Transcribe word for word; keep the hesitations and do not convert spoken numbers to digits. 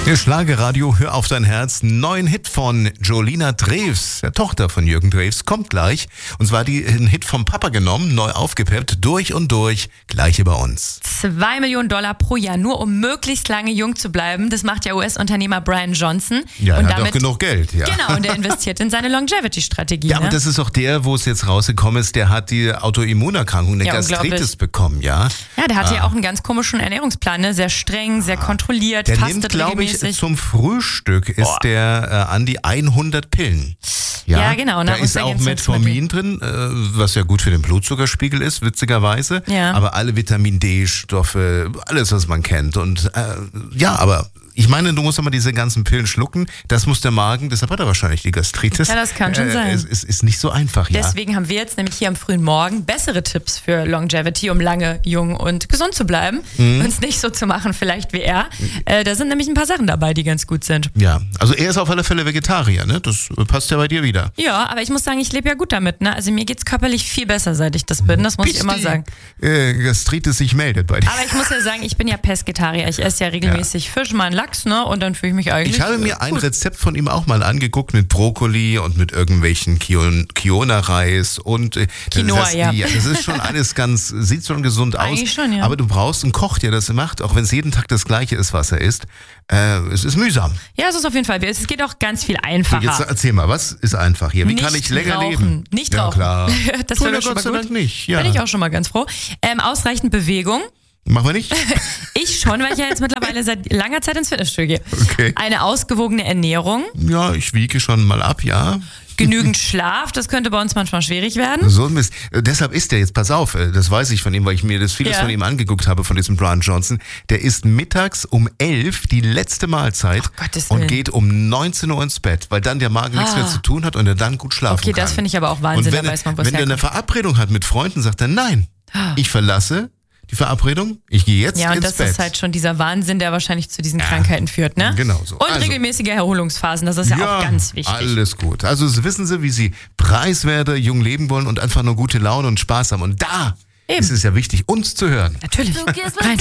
Ihr Schlagerradio, hör auf dein Herz. Neuen Hit von Jolina Drews, der Tochter von Jürgen Drews, kommt gleich. Und zwar die einen Hit vom Papa genommen, neu aufgepeppt, durch und durch, gleich über uns. Zwei Millionen Dollar pro Jahr, nur um möglichst lange jung zu bleiben. Das macht der U S-Unternehmer Brian Johnson. Ja, er und hat damit, auch genug Geld. Ja. Genau, und der investiert in seine Longevity-Strategie. Ja, ne? und das ist auch der, wo es jetzt rausgekommen ist, der hat die Autoimmunerkrankung, eine Ja, Gastritis bekommen, ja. Ja, der hatte ah. ja auch einen ganz komischen Ernährungsplan, ne? Sehr streng, sehr kontrolliert, Der fastet nimmt, glaube ich, regelmäßig. zum Frühstück ist Boah. der äh, an die hundert Pillen. Ja, genau, Da ist auch Metformin drin, äh, was ja gut für den Blutzuckerspiegel ist, witzigerweise. Ja. Aber alle Vitamin D-Stoffe, alles, was man kennt. Und äh, ja, aber ich meine, du musst aber diese ganzen Pillen schlucken. Das muss der Magen, deshalb hat er wahrscheinlich die Gastritis. Ja, das kann schon äh, sein. Es ist, ist nicht so einfach, ja. Deswegen haben wir jetzt nämlich hier am frühen Morgen bessere Tipps für Longevity, um lange jung und gesund zu bleiben. Mhm. Und es nicht so zu machen vielleicht wie er. Äh, da sind nämlich ein paar Sachen dabei, die ganz gut sind. Ja, also er ist auf alle Fälle Vegetarier, ne? Das passt ja bei dir wieder. Ja, aber ich muss sagen, ich lebe ja gut damit. Ne? Also mir geht's körperlich viel besser, seit ich das bin. Das muss Bis ich immer die, sagen. Äh, Gastritis sich meldet bei dir. Aber ich muss ja sagen, ich bin ja Pesketarier. Ich esse ja regelmäßig ja. Fisch, mal einen Lachs, ne? Und dann fühle ich mich eigentlich Ich habe mir gut. ein Rezept von ihm auch mal angeguckt mit Brokkoli und mit irgendwelchen Kiona-Reis und äh, Quinoa, das, ja. ja. Das ist schon alles ganz, sieht schon gesund aus. Eigentlich schon, ja. Aber du brauchst einen Koch, der das macht, auch wenn es jeden Tag das Gleiche ist, was er isst. Äh, es ist mühsam. Ja, es ist auf jeden Fall. Es geht auch ganz viel einfacher. Jetzt erzähl mal, was ist einfach hier? Wie nicht kann ich länger rauchen. leben? Nicht ja, rauchen. Klar. Das Tun wäre wir schon Gott mal sei gut. Dank nicht. Ja. Bin ich auch schon mal ganz froh. Ähm, ausreichend Bewegung. Machen wir nicht? Ich schon, weil ich ja jetzt mittlerweile seit langer Zeit ins Fitnessstudio gehe. Okay. Eine ausgewogene Ernährung. Ja, ich wiege schon mal ab, ja. Genügend Schlaf, das könnte bei uns manchmal schwierig werden. So ein Mist. Äh, Deshalb ist der jetzt, pass auf, äh, das weiß ich von ihm, weil ich mir das vieles Ja. von ihm angeguckt habe, von diesem Brian Johnson. Der isst mittags um elf die letzte Mahlzeit Ach, Gottes und Willen. geht um neunzehn Uhr ins Bett, weil dann der Magen nichts Ah. mehr zu tun hat und er dann gut schlafen Okay, kann. das finde ich aber auch Wahnsinn, Und wenn, da er- weiß man, wo es wenn er eine herkommt. Verabredung hat mit Freunden, sagt er, nein, ich verlasse die Verabredung, ich gehe jetzt Ja, und ins das Bett. ist halt schon dieser Wahnsinn, der wahrscheinlich zu diesen Krankheiten führt, ne? Genau so. Und Also. regelmäßige Erholungsphasen, das ist ja, auch ganz wichtig. Alles gut. Also wissen Sie, wie Sie preiswerter jung leben wollen und einfach nur gute Laune und Spaß haben. Und da Eben. ist es ja wichtig, uns zu hören. Natürlich. Du gehst Rein.